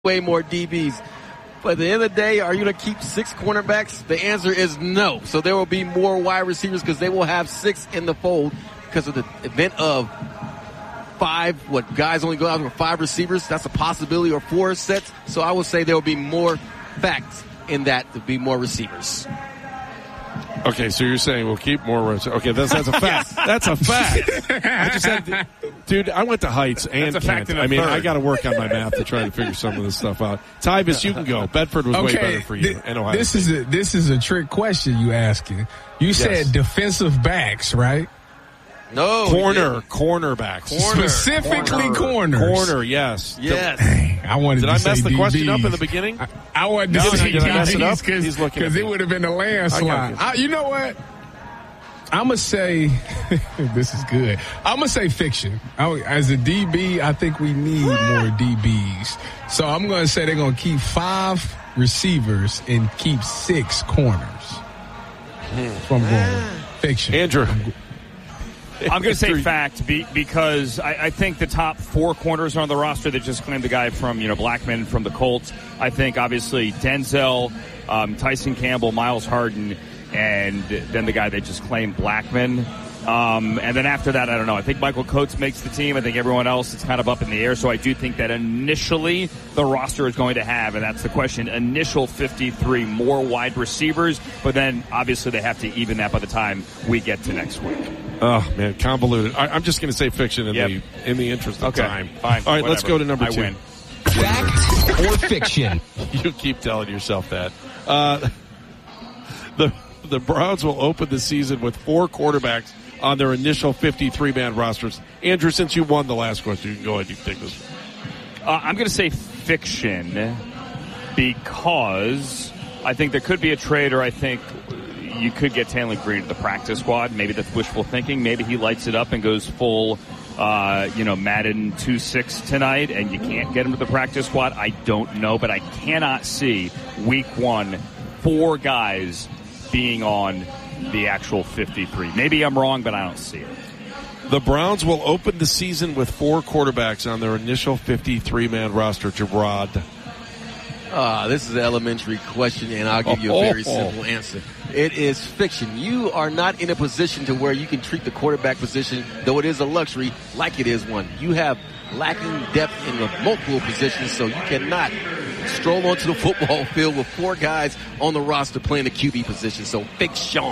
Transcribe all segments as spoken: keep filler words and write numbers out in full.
way more D Bs. But at the end of the day, are you going to keep six cornerbacks? The answer is no. So there will be more wide receivers because they will have six in the fold because of the event of five, what, guys only go out with five receivers. That's a possibility, or four sets. So I would say there will be more facts in that to be more receivers. Okay, so you're saying we'll keep more receivers. Okay, that's, that's a fact. That's a fact. I just had, dude, I went to Heights and that's a fact Kent. in a I mean, third. I got to work on my math to try to figure some of this stuff out. Tyvis, you can go. Bedford was okay, way better for you. Th- and Ohio this State. is a this is a trick question you asking. You Yes. said defensive backs, right? No. corner, cornerbacks. Corner. Specifically Corner. corners. Corner, yes. Yes. Dang, I wanted Did to I say mess the D Bs. question up in the beginning? I, I wanted to No, say did I mess it up? because He's looking at it me. would have been a I landslide. got you. I, you know what? I'm going to say, this is good. I'm going to say fiction. I, as a D B, I think we need more D Bs. So I'm going to say they're going to keep five receivers and keep six corners. From going fiction. Andrew. I'm going to say fact be, because I, I think the top four corners are on the roster that just claimed the guy from, you know, Blackman from the Colts. I think, obviously, Denzel, um, Tyson Campbell, Miles Harden, and then the guy that just claimed Blackman. Um, and then after that, I don't know. I think Michael Coates makes the team. I think everyone else is kind of up in the air. So I do think that initially the roster is going to have, and that's the question, initial fifty-three more wide receivers. But then obviously they have to even that by the time we get to next week. Oh, man, convoluted. I, I'm just going to say fiction in Yep. the in the interest of Okay, time. fine. All right, let's whatever. go to number I two. win. Fact or fiction? You keep telling yourself that. Uh, the the Browns will open the season with four quarterbacks on their initial fifty-three man rosters. Andrew, since you won the last question, you can go ahead. You can take this. Uh, I'm going to say fiction because I think there could be a trade, or I think you could get Taylor Green to the practice squad. Maybe that's wishful thinking. Maybe he lights it up and goes full, uh, you know, Madden two six tonight, and you can't get him to the practice squad. I don't know, but I cannot see week one four guys being on the actual fifty-three. Maybe I'm wrong, but I don't see it. The Browns will open the season with four quarterbacks on their initial fifty-three man roster. Gerard. Ah, this is an elementary question, and I'll give you a very simple answer. It is fiction. You are not in a position to where you can treat the quarterback position, though it is a luxury, like it is one. You have lacking depth in the multiple positions, so you cannot stroll onto the football field with four guys on the roster playing the Q B position. So, fiction.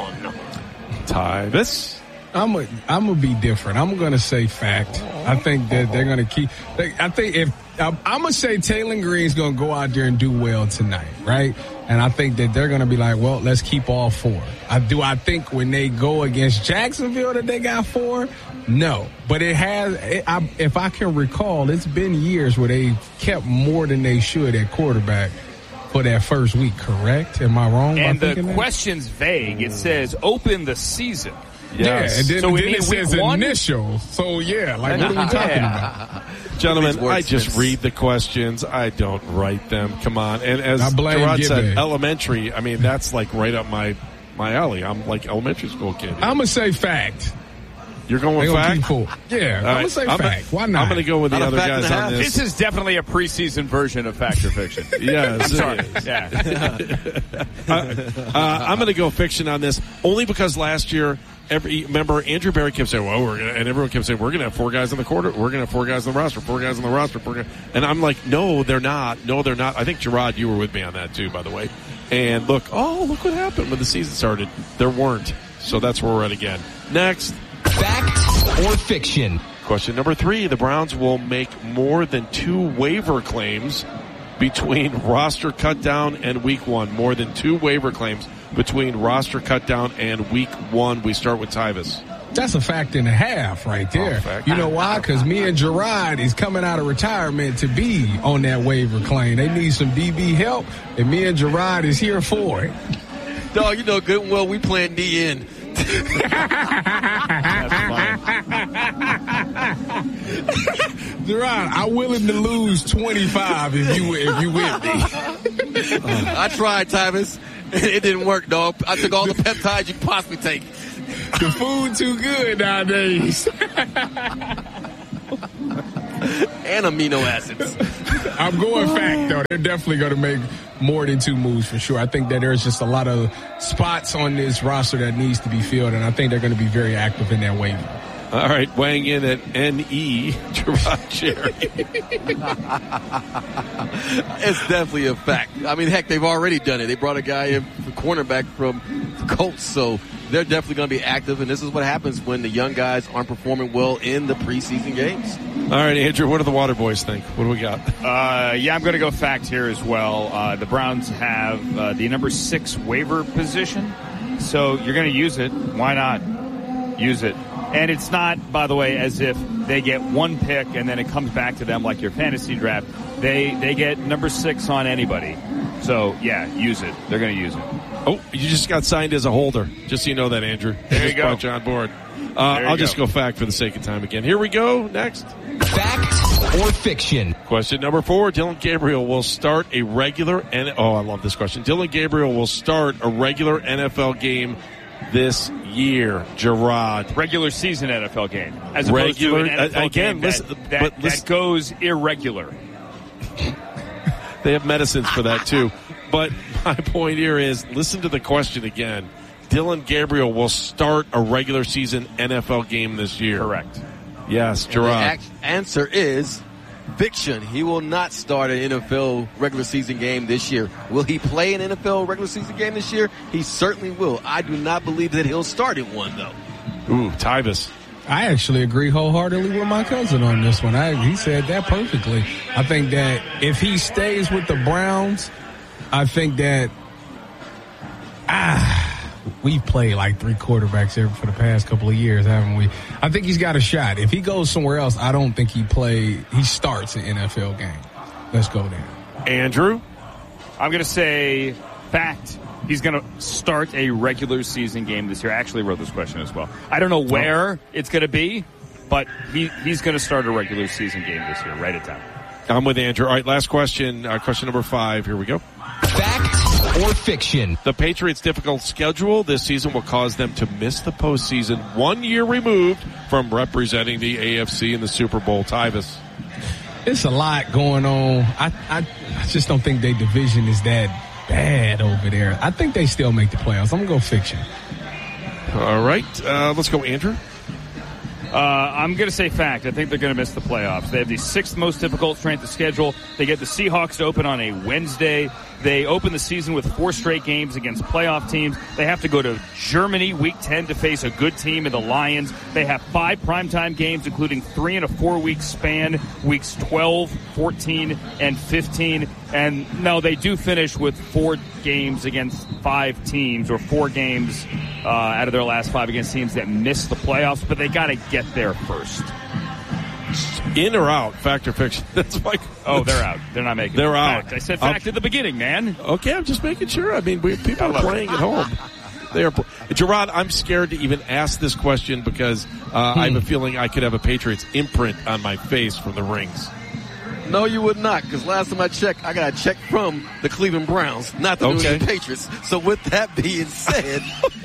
Tyvis. I'm a, I'm gonna be different. I'm gonna say fact. I think that they're gonna keep. I think if I'm, I'm gonna say Taylor Green's gonna go out there and do well tonight, right? And I think that they're gonna be like, well, let's keep all four. I do. I think when they go against Jacksonville that they got four. No, but it has. It, I, if I can recall, it's been years where they kept more than they should at quarterback for that first week. Correct? Am I wrong? And by the thinking question's vague. It says open the season. Yes. Yeah, and then, So we then mean it says week one? initial. So yeah, like what are we talking about? Gentlemen, These I just wordsmiths. read the questions. I don't write them. Come on. And as I blame Gerard said, Gibby. elementary, I mean, that's like right up my, my alley. I'm like elementary school kid. I'm gonna say fact. You're going They with gonna fact? keep full. Yeah, I'm All gonna right. say I'm fact. A, Why not? I'm going to go with the Not a other fact and guys a on half. this. This is definitely a preseason version of fact or fiction. Yes, it Sorry. is. Yeah. uh, uh, I'm going to go fiction on this only because last year, every remember Andrew Berry kept saying, "Well, we're gonna," and everyone kept saying, "We're going to have four guys on the quarter. We're going to have four guys on the roster. Four guys on the roster." Four guys. And I'm like, "No, they're not. No, they're not." I think Gerard, you were with me on that too, by the way. And look, oh, look what happened when the season started. There weren't. So that's where we're at again. Next. Fact or fiction? Question number three. The Browns will make more than two waiver claims between roster cutdown and week one. More than two waiver claims between roster cutdown and week one. We start with Tyvis. That's a fact and a half right there. Oh, fact. You know why? Because me and Gerard is coming out of retirement to be on that waiver claim. They need some D B help, and me and Gerard is here for it. Dog, you know good and well we playing D N. That's fine. Gerard, I'm willing to lose twenty-five if you if you with me. I tried, Tyvis. It didn't work, dog. I took all the peptides you could possibly take. The food too good nowadays. and amino acids. I'm going fact, though. They're definitely going to make more than two moves for sure. I think that there's just a lot of spots on this roster that needs to be filled, and I think they're going to be very active in that waiver. All right, weighing in at N E, Gerard Cherry. It's definitely a fact. I mean, heck, they've already done it. They brought a guy in, for cornerback from the Colts, so they're definitely going to be active, and this is what happens when the young guys aren't performing well in the preseason games. All right, Andrew, what do the Water Boys think? What do we got? Uh, yeah, I'm going to go fact here as well. Uh, the Browns have uh, the number six waiver position, so you're going to use it. Why not use it? And it's not, by the way, as if they get one pick and then it comes back to them like your fantasy draft. They they get number six on anybody. So, yeah, use it. They're going to use it. Oh, you just got signed as a holder. Just so you know that, Andrew. There just you go. Brought you on board. Uh, I'll you just go. go fact for the sake of time again. Here we go. Next. Fact or fiction? Question number four. Dylan Gabriel will start a regular N- Oh, I love this question. Dylan Gabriel will start a regular N F L game this year. Gerard. Regular season N F L game. As opposed Regular, to an N F L uh, again, game listen, that, that, but listen, that goes irregular. They have medicines for that, too. But my point here is, listen to the question again. Dylan Gabriel will start a regular season N F L game this year. Correct. Yes, And Gerard. the act- answer is fiction. He will not start an N F L regular season game this year. Will he play an N F L regular season game this year? He certainly will. I do not believe that he'll start in one, though. Ooh, Tyvus. I actually agree wholeheartedly with my cousin on this one. I, he said that perfectly. I think that if he stays with the Browns, I think that ah, we've played like three quarterbacks here for the past couple of years, haven't we? I think he's got a shot. If he goes somewhere else, I don't think he play. He starts an N F L game. Let's go there. Andrew. I'm going to say fact. He's going to start a regular season game this year. I actually wrote this question as well. I don't know where oh. it's going to be, but he, he's going to start a regular season game this year. Write it down. I'm with Andrew. All right, last question. Uh, question number five. Here we go. Fact or fiction? The Patriots' difficult schedule this season will cause them to miss the postseason, one year removed from representing the A F C in the Super Bowl. Tyvus. It's a lot going on. I, I, I just don't think their division is that bad over there. I think they still make the playoffs. I'm going to go fiction. All right. Uh, let's go, Andrew. Uh, I'm going to say fact. I think they're going to miss the playoffs. They have the sixth most difficult strength of schedule. They get the Seahawks to open on a Wednesday. They open the season with four straight games against playoff teams. They have to go to Germany week ten to face a good team in the Lions. They have five primetime games, including three in a four-week span, weeks twelve, fourteen, and fifteen. And no, they do finish with four games against five teams, or four games uh, out of their last five against teams that miss the playoffs, but they got to get there first. In or out, fact or fiction? That's like oh, they're out. They're not making. They're fact. out. I said fact okay. at the beginning, man. Okay, I'm just making sure. I mean, we, people are playing it. at home. They are. Gerard, I'm scared to even ask this question because uh, hmm. I have a feeling I could have a Patriots imprint on my face from the rings. No, you would not, because last time I checked, I got a check from the Cleveland Browns, not the okay. New England Patriots. So with that being said,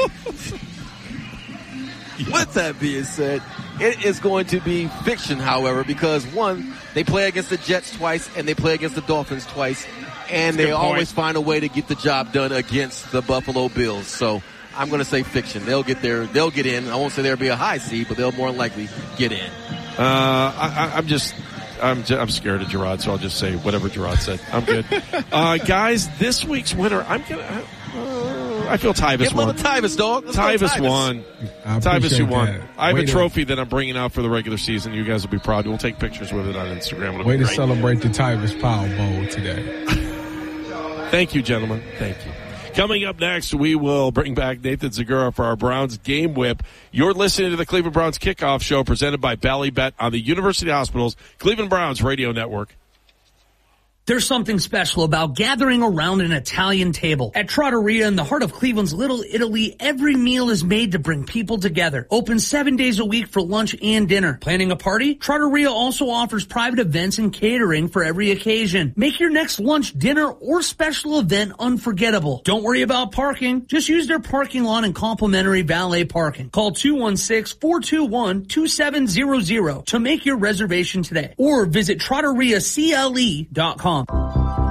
yeah. with that being said, it is going to be fiction, however, because one, they play against the Jets twice and they play against the Dolphins twice, and they always find a way to get the job done against the Buffalo Bills. So I'm going to say fiction. They'll get there. They'll get in. I won't say there'll be a high seed, but they'll more than likely get in. Uh, I, I'm just. I'm I'm scared of Gerard, so I'll just say whatever Gerard said. I'm good. uh, guys, this week's winner, I'm gonna. Uh, I feel Tyvus Give won. Give Tyvus, dog. Let's Tyvus, Tyvus won. Tyvus, you won. That. I have Way a to, trophy that I'm bringing out for the regular season. You guys will be proud. We'll take pictures with it on Instagram. It'll way be to great. celebrate the Tyvus Powell Bowl today. Thank you, gentlemen. Thank you. Coming up next, we will bring back Nathan Zegura for our Browns Game Whip. You're listening to the Cleveland Browns Kickoff Show presented by Ballybet on the University Hospitals Cleveland Browns Radio Network. There's something special about gathering around an Italian table. At Trattoria in the heart of Cleveland's Little Italy, every meal is made to bring people together. Open seven days a week for lunch and dinner. Planning a party? Trattoria also offers private events and catering for every occasion. Make your next lunch, dinner, or special event unforgettable. Don't worry about parking. Just use their parking lot and complimentary valet parking. Call two one six, four two one, two seven zero zero to make your reservation today. Or visit trattoria cle dot com.